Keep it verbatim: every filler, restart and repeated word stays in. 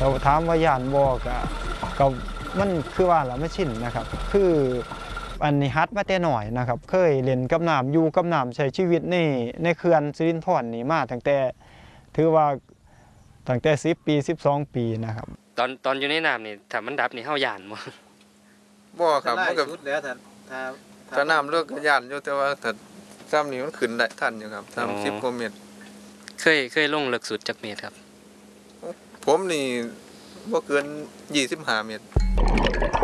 แต่ถามว่าย่านบ่ก็ก็มันคือว่าละไม่ชินนะครับคืออันนี้ฮัดมาแต่หน่อยนะครับเคยเล่นกับน้ำอยู่กับน้ำใช้ชีวิตในในเขื่อนสิรินธรนี่มาตั้งแต่ถือว่าตั้งแต่สิบปีสิบสองปีนะครับตอนตอนอยู่ในน้ำนี่ถ้ามันดับนี่เฮาย่านบ่บ่ครับมันก็สุดแล้วถ้าถ้าถ้าน้ำเลิกก็ย่านอยู่แต่ว่าถ้าซ้ำนี่มันขึ้นได้ทันอยู่ครับสามสิบกว่าเมตรเคยเคยลงลึกสุดจักเมตรครับผมนี่บ่เกินยี่สิบห้าเมตร